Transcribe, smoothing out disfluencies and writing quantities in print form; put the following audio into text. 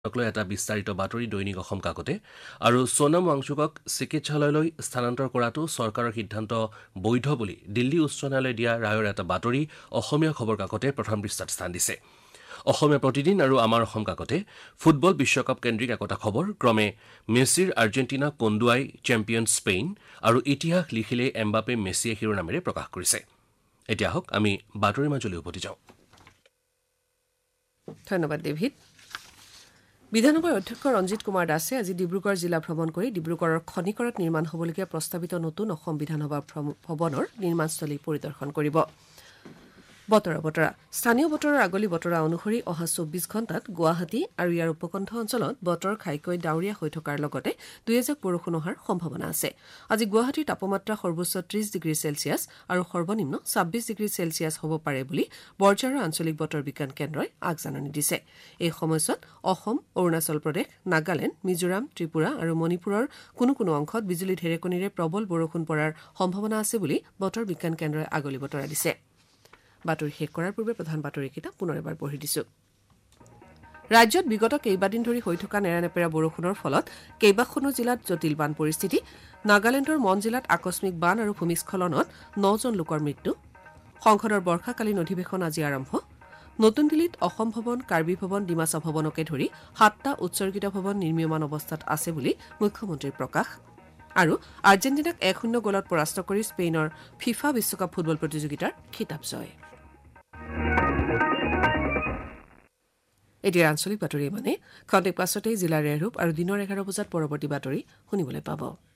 লৈ এটা বিস্তাৰিত বাতৰি দৈনিক অসম কাকতে আৰু সোনম ৱাংচুকক চিকিৎসালয়লৈ স্থানান্তৰ কৰাটো চৰকাৰৰ সিদ্ধান্ত বৈধ বুলি দিল্লী উচ্চ ন্যায়ালয়ে দিয়া ৰায়ৰ এটা বাতৰি অসমীয়া খবৰ কাকতে প্ৰথম পৃষ্ঠাত স্থান দিছে। অসমীয়া প্ৰতিদিন আৰু আমাৰ অসম কাকতে ফুটবল বিশ্বকাপ কেন্দ্ৰিক একোটা খবৰ ক্ৰমে মেছিৰ আৰ্জেণ্টিনা কন্দুৱাই চেম্পিয়ন স্পেইন আৰু ইতিহাস লিখিলে এমবাপে মেছিয়ে শিৰোনামেৰে প্ৰকাশ কৰিছে। এতিয়া হওক আমি বাতৰিৰ মাজলৈ উভতি যাওঁ। ধন্যবাদ ডেভিড। বিধানসভাৰ অধ্যক্ষ ৰঞ্জিত কুমাৰ দাসে আজি ডিব্ৰুগড় জিলা ভ্ৰমণ কৰি ডিব্ৰুগড়ৰ খনিকৰত নিৰ্মাণ হ'বলগীয়া প্ৰস্তাৱিত নতুন অসম বিধানসভা ভৱনৰ নিৰ্মাণস্থলী পৰিদৰ্শন কৰিব। বতৰা স্থানীয় বতৰৰ আগলি বতৰা অনুসৰি অহা ২৪ ঘণ্টাত গুৱাহাটী আৰু ইয়াৰ উপকণ্ঠ অঞ্চলত বতৰ ঘাইকৈ ডাৱৰীয়া হৈ থকাৰ লগতে দুই এজাক বৰষুণ অহাৰ সম্ভাৱনা আছে। আজি গুৱাহাটীৰ তাপমাত্ৰা সৰ্বোচ্চ ৩০ ডিগ্ৰী চেলছিয়াছ আৰু সৰ্বনিম্ন ২৬ ডিগ্ৰী চেলছিয়াছ হ'ব পাৰে বুলি বৰঝাৰৰ আঞ্চলিক বতৰ বিজ্ঞান কেন্দ্ৰই আগজাননী দিছে। এই সময়ছোৱাত অসম, অৰুণাচল প্ৰদেশ, নাগালেণ্ড, মিজোৰাম, ত্ৰিপুৰা আৰু মণিপুৰৰ কোনো কোনো অংশত বিজুলী ঢেৰেকণিৰে প্ৰবল বৰষুণ পৰাৰ সম্ভাৱনা আছে বুলি বতৰ বিজ্ঞান কেন্দ্ৰই আগলি বতৰা দিছে। বাতৰি শেষ কৰাৰ পূৰ্বে প্ৰধান বাতৰিকেইটা পুনৰ এবাৰ পঢ়ি দিছো। ৰাজ্যত বিগত কেইবাদিন ধৰি হৈ থকা নেৰানেপেৰা বৰষুণৰ ফলত কেইবাখনো জিলাত জটিল বান পৰিস্থিতি। নাগালেণ্ডৰ মন জিলাত আকস্মিক বান আৰু ভূমিস্খলনত ৯জন লোকৰ মৃত্যু। সংসদৰ বৰ্ষাকালীন অধিৱেশন আজি আৰম্ভ। নতুন দিল্লীত অসম ভৱন, কাৰ্বি ভৱন, ডিমাচা ভৱনকে ধৰি ৭টা উৎসৰ্গিত ভৱন নিৰ্মীয়মান অৱস্থাত আছে বুলি মুখ্যমন্ত্ৰীৰ প্ৰকাশ। আৰু আৰ্জেণ্টিনাক ১-০ গলত পৰাস্ত কৰি স্পেইনৰ ফিফা বিশ্বকাপ ফুটবল প্ৰতিযোগিতাৰ খিতাপ জয়। এতিয়া আঞ্চলিক বাতৰি মানে খন্তেক পাছতেই জিলাৰ ৰেৰূপ আৰু দিনৰ ১১ বজাত পৰৱৰ্তী বাতৰি শুনিবলৈ পাব।